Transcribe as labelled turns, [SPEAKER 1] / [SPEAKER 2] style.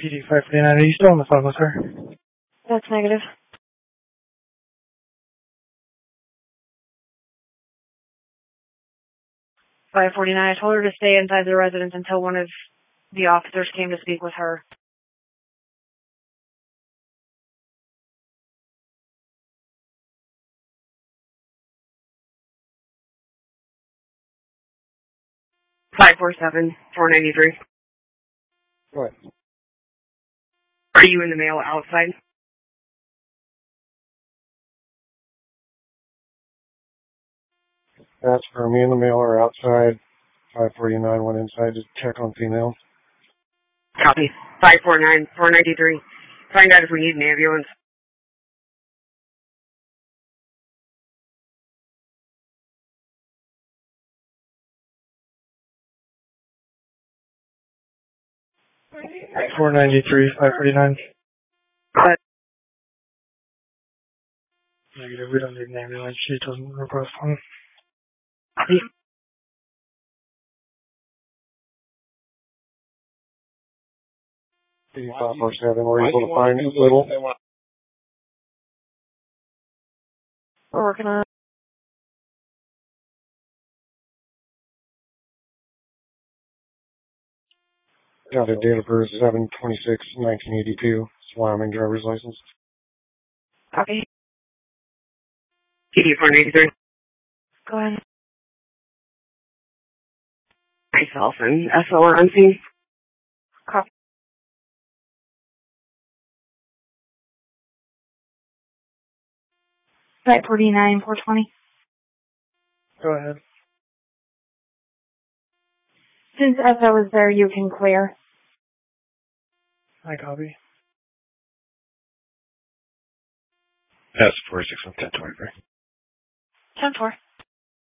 [SPEAKER 1] PD 549, are you still on the phone with her?
[SPEAKER 2] That's negative. 549, I told her to stay inside the residence until one of the officers came to speak with her. $547-493.
[SPEAKER 1] What?
[SPEAKER 2] Are you in the mail outside?
[SPEAKER 1] That's for me in the mail or outside. 549 went inside to check on female.
[SPEAKER 2] Copy. 549-493. Find out if we need an ambulance.
[SPEAKER 1] Right. 493, 549. Negative, we don't need an ambulance. She doesn't request one.
[SPEAKER 2] Copy.
[SPEAKER 1] PD 547, were you able to find Little?
[SPEAKER 2] We're working on it.
[SPEAKER 1] Got a date of birth 7/26/1982. It's Wyoming driver's license.
[SPEAKER 2] Copy. PD 493. Go ahead. Myself and SLR on scene. Copy. Site 49-420.
[SPEAKER 1] Go ahead.
[SPEAKER 2] Since SO is there, you can clear.
[SPEAKER 1] I copy.
[SPEAKER 3] That's 461-1023.
[SPEAKER 2] 10-4.